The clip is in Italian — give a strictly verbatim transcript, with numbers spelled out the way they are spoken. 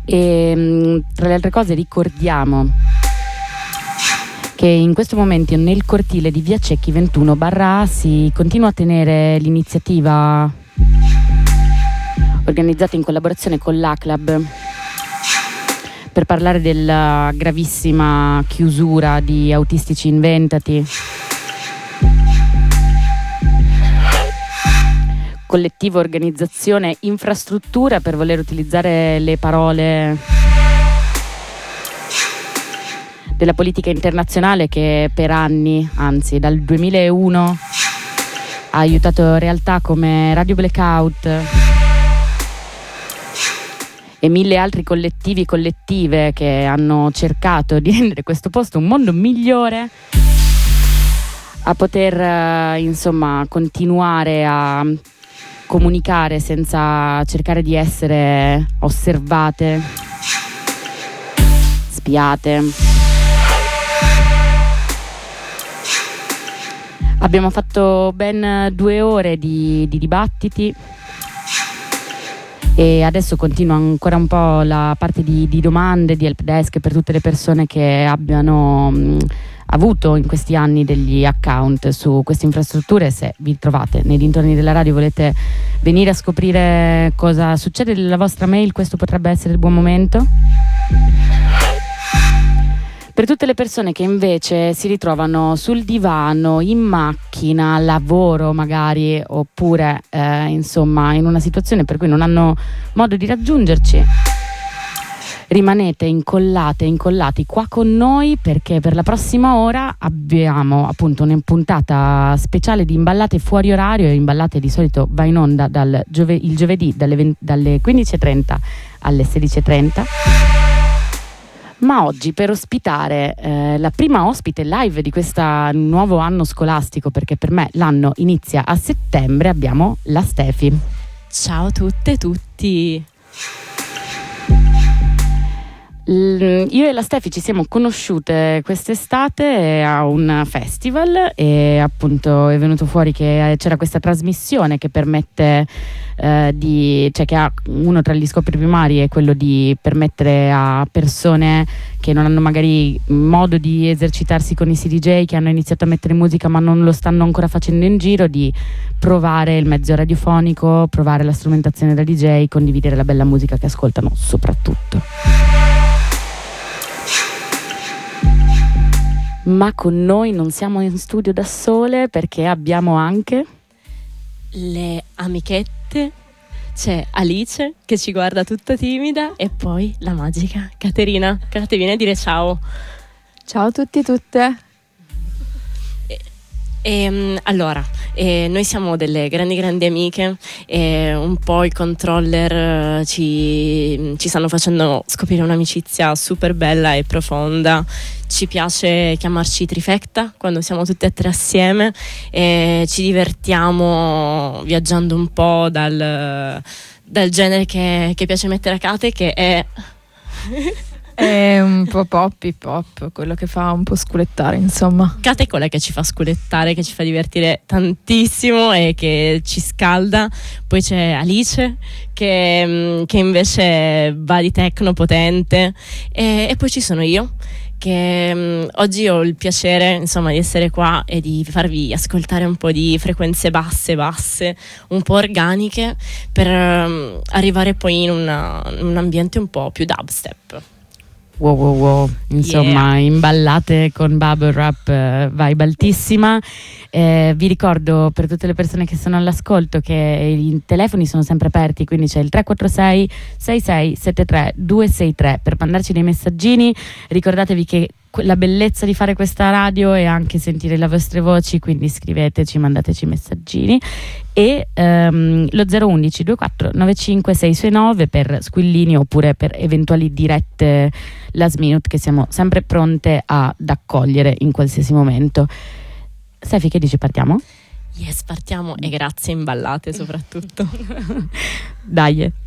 E tra le altre cose ricordiamo che in questo momento nel cortile di Via Cecchi ventuno barra A si continua a tenere l'iniziativa organizzata in collaborazione con l'A C L A B per parlare della gravissima chiusura di Autistici Inventati, collettivo, organizzazione, infrastruttura, per voler utilizzare le parole della politica internazionale che per anni, anzi dal duemilauno, ha aiutato realtà come Radio Blackout e mille altri collettivi e collettive che hanno cercato di rendere questo posto un mondo migliore, a poter insomma continuare a comunicare senza cercare di essere osservate, spiate. Abbiamo fatto ben due ore di, di dibattiti e adesso continua ancora un po' la parte di, di domande, di helpdesk per tutte le persone che abbiano mh, avuto in questi anni degli account su queste infrastrutture. Se vi trovate nei dintorni della radio, volete venire a scoprire cosa succede nella vostra mail, questo potrebbe essere il buon momento. Per tutte le persone che invece si ritrovano sul divano, in macchina, al lavoro magari, oppure eh, insomma in una situazione per cui non hanno modo di raggiungerci, rimanete incollate, incollati qua con noi, perché per la prossima ora abbiamo appunto una puntata speciale di Imballate fuori orario. Imballate di solito va in onda dal giove- il giovedì dalle, venti, dalle quindici e trenta alle sedici e trenta. Ma oggi, per ospitare eh, la prima ospite live di questo nuovo anno scolastico, perché per me l'anno inizia a settembre, abbiamo la Stefi. Ciao a tutte e tutti. L- io e la Stefi ci siamo conosciute quest'estate a un festival e appunto è venuto fuori che c'era questa trasmissione che permette eh, di, cioè che ha uno tra gli scopi primari è quello di permettere a persone che non hanno magari modo di esercitarsi con i C D J, che hanno iniziato a mettere musica ma non lo stanno ancora facendo in giro, di provare il mezzo radiofonico, provare la strumentazione da D J, condividere la bella musica che ascoltano soprattutto. Ma con noi non siamo in studio da sole, perché abbiamo anche le amichette. C'è Alice che ci guarda tutta timida e poi la magica Caterina. Cate, vieni a dire ciao. Ciao a tutti e tutte. E, e, allora, e noi siamo delle grandi grandi amiche e un po' i controller ci, ci stanno facendo scoprire un'amicizia super bella e profonda. Ci piace chiamarci trifecta quando siamo tutte e tre assieme e ci divertiamo viaggiando un po' dal, dal genere che, che piace mettere a Kate, che è è un po' pop hip hop, quello che fa un po' sculettare, insomma. Kate è quella che ci fa sculettare, che ci fa divertire tantissimo e che ci scalda. Poi c'è Alice che, che invece va di techno potente e, e poi ci sono io che um, oggi ho il piacere insomma di essere qua e di farvi ascoltare un po' di frequenze basse basse, un po' organiche, per um, arrivare poi in, una, in un ambiente un po' più dubstep. Wow wow wow, insomma, yeah. Imballate con bubble wrap, eh, vibe altissima. Eh, vi ricordo, per tutte le persone che sono all'ascolto, che i telefoni sono sempre aperti, quindi c'è il tre quattro sei sei sei sette tre due sei tre per mandarci dei messaggini. Ricordatevi che la bellezza di fare questa radio è anche sentire le vostre voci, quindi scriveteci, mandateci messaggini. E um, lo zero uno uno due quattro nove cinque sei sei nove per squillini oppure per eventuali dirette last minute, che siamo sempre pronte ad accogliere in qualsiasi momento. Stefi, che dici, partiamo? Yes, partiamo, e grazie Imballate soprattutto. Dai.